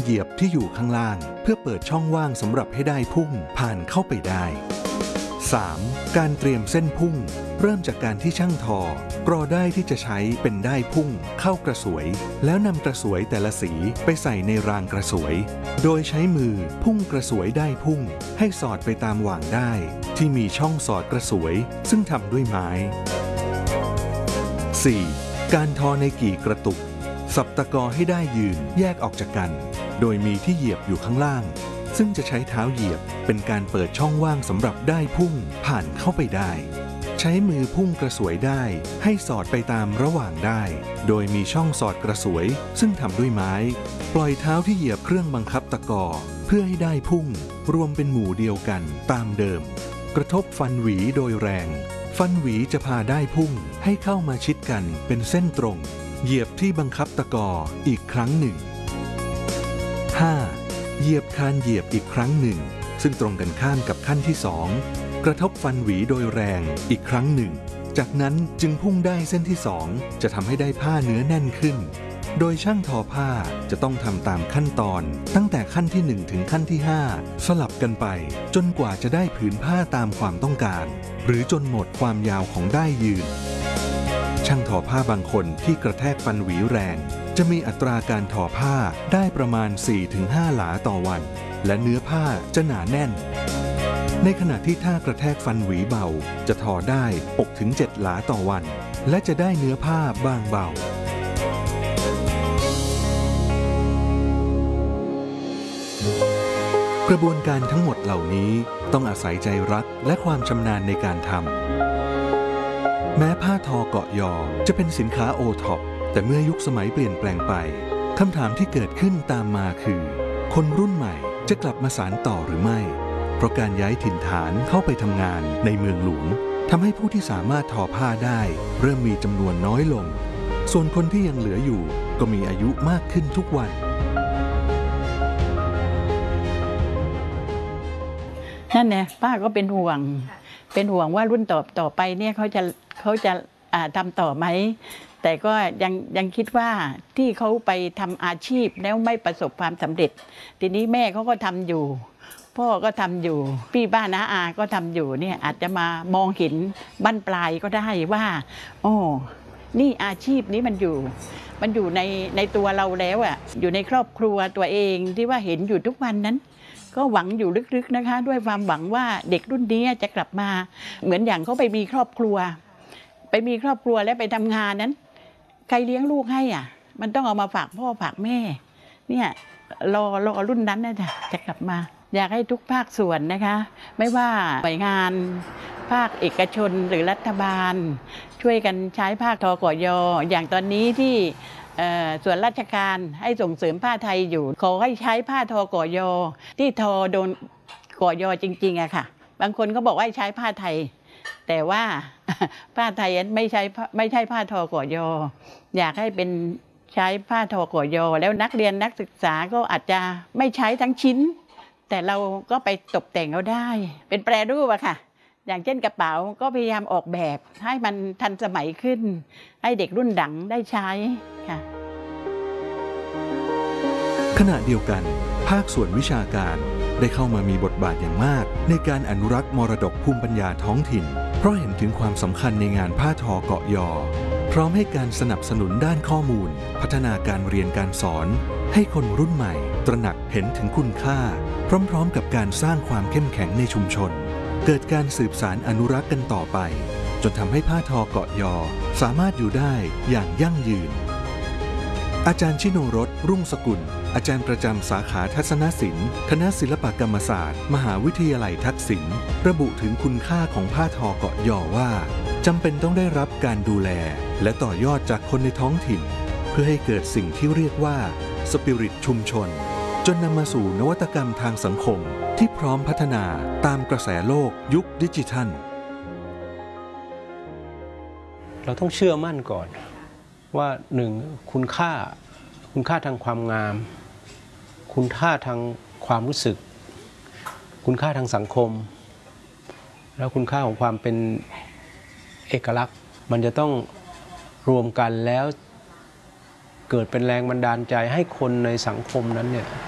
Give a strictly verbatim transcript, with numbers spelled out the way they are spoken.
เหยียบที่อยู่ข้างล่างเพื่อเปิดช่องว่างสำหรับให้ได้พุ่งผ่านเข้าไปได้ สาม การเตรียมเส้นพุ่งเริ่มจากการที่ช่างทอกรอได้ที่จะใช้เป็นได้พุ่งเข้ากระสวยแล้วนำกระสวยแต่ละสีไปใส่ในรางกระสวยโดยใช้มือพุ่งกระสวยได้พุ่งให้สอดไปตามหว่างได้ที่มีช่องสอดกระสวยซึ่งทำด้วยไม้ สี่ การทอในกี่กระตุกสับตะกอให้ได้ยืนแยกออกจากกันโดยมีที่เหยียบอยู่ข้างล่างซึ่งจะใช้เท้าเหยียบเป็นการเปิดช่องว่างสำหรับได้พุ่งผ่านเข้าไปได้ใช้มือพุ่งกระสวยได้ให้สอดไปตามระหว่างได้โดยมีช่องสอดกระสวยซึ่งทำด้วยไม้ปล่อยเท้าที่เหยียบเครื่องบังคับตะกอเพื่อให้ได้พุ่งรวมเป็นหมู่เดียวกันตามเดิมกระทบฟันหวีโดยแรงฟันหวีจะพาได้พุ่งให้เข้ามาชิดกันเป็นเส้นตรงเหยียบที่บังคับตะกออีกครั้งหนึ่ง ห้า เหยียบคานเหยียบอีกครั้งหนึ่งซึ่งตรงกันข้ามกับขั้นที่สองกระทบฟันหวีโดยแรงอีกครั้งหนึ่งจากนั้นจึงพุ่งได้เส้นที่สองจะทำให้ได้ผ้าเนื้อแน่นขึ้นโดยช่างทอผ้าจะต้องทำตามขั้นตอนตั้งแต่ขั้นที่หนึ่งถึงขั้นที่ห้าสลับกันไปจนกว่าจะได้ผืนผ้าตามความต้องการหรือจนหมดความยาวของด้ายยืนช่างทอผ้าบางคนที่กระแทกฟันหวีแรงจะมีอัตราการทอผ้าได้ประมาณ สี่ถึงห้า หลาต่อวันและเนื้อผ้าจะหนาแน่นในขณะที่ถ้ากระแทกฟันหวีเบาจะทอได้ หกถึงเจ็ด หลาต่อวันและจะได้เนื้อผ้าบางเบากระบวนการทั้งหมดเหล่านี้ต้องอาศัยใจรักและความชำนาญในการทำแม้ผ้าทอเกาะยอจะเป็นสินค้าโอท็อปแต่เมื่อยุคสมัยเปลี่ยนแปลงไปคำถามที่เกิดขึ้นตามมาคือคนรุ่นใหม่จะกลับมาสานต่อหรือไม่เพราะการย้ายถิ่นฐานเข้าไปทำงานในเมืองหลวงทำให้ผู้ที่สามารถทอผ้าได้เริ่มมีจำนวนน้อยลงส่วนคนที่ยังเหลืออยู่ก็มีอายุมากขึ้นทุกวันนั่นไงป้าก็เป็นห่วงเป็นห่วงว่ารุ่นต่อต่อไปเนี่ยเขาจะเขาจะทำต่อไหมแต่ก็ยังยังคิดว่าที่เขาไปทำอาชีพแล้วไม่ประสบความสำเร็จทีนี้แม่เขาก็ทำอยู่พ่อก็ทำอยู่พี่บ้านน้าอาก็ทำอยู่เนี่ยอาจจะมามองเห็นบั้นปลายก็ได้ว่าโอ้นี่อาชีพนี้มันอยู่มันอยู่ในในตัวเราแล้วอ่ะอยู่ในครอบครัวตัวเองที่ว่าเห็นอยู่ทุกวันนั้นก็หวังอยู่ลึกๆนะคะด้วยความหวังว่าเด็กรุ่นนี้จะกลับมาเหมือนอย่างเขาไปมีครอบครัวไปมีครอบครัวแล้วไปทำงานนั้นใครเลี้ยงลูกให้อ่ะมันต้องเอามาฝากพ่อฝากแม่เนี่ยรอรอรุ่นนั้นนะจ๊ะจะกลับมาอยากให้ทุกภาคส่วนนะคะไม่ว่าหน่วยงานภาคเอกชนหรือรัฐบาลช่วยกันใช้ผ้าทอเกาะยออย่างตอนนี้ที่ส่วนราชการให้ส่งเสริมผ้าไทยอยู่ขอให้ใช้ผ้าทอเกาะยอที่ทอโดนเกาะยอจริงๆอะค่ะบางคนก็บอกว่าใช้ผ้าไทยแต่ว่าผ้าไทยไม่ใช่ไม่ใช่ผ้าทอเกาะยออยากให้เป็นใช้ผ้าทอเกาะยอแล้วนักเรียนนักศึกษาก็อาจจะไม่ใช้ทั้งชิ้นแต่เราก็ไปตกแต่งเอาได้เป็นแปรรูปอะค่ะอย่างเช่นกระเป๋าก็พยายามออกแบบให้มันทันสมัยขึ้นให้เด็กรุ่นหลังได้ใช้ค่ะขณะเดียวกันภาคส่วนวิชาการได้เข้ามามีบทบาทอย่างมากในการอนุรักษ์มรดกภูมิปัญญาท้องถิ่นเพราะเห็นถึงความสำคัญในงานผ้าทอเกาะยอพร้อมให้การสนับสนุนด้านข้อมูลพัฒนาการเรียนการสอนให้คนรุ่นใหม่ตระหนักเห็นถึงคุณค่าพร้อมๆกับการสร้างความเข้มแข็งในชุมชนเกิดการสืบสานอนุรักษ์กันต่อไปจนทำให้ผ้าทอเกาะยอสามารถอยู่ได้อย่างยั่งยืนอาจารย์ชิโนรสรุ่งสกุลอาจารย์ประจำสาขาทัศนศิลป์คณะศิลปกรรมศาสตร์มหาวิทยาลัยทักษิณระบุถึงคุณค่าของผ้าทอเกาะยอว่าจำเป็นต้องได้รับการดูแลและต่อยอดจากคนในท้องถิ่นเพื่อให้เกิดสิ่งที่เรียกว่าสปิริตชุมชนจนนำมาสู่นวัตกรรมทางสังคมที่พร้อมพัฒนาตามกระแสโลกยุคดิจิทัลเราต้องเชื่อมั่นก่อนว่าหนึ่งคุณค่าคุณค่าทางความงามคุณค่าทางความรู้สึกคุณค่าทางสังคมแล้วคุณค่าของความเป็นเอกลักษณ์มันจะต้องรวมกันแล้วเกิดเป็นแรงบันดาลใจให้คนในสังคมนั้นเนี่ย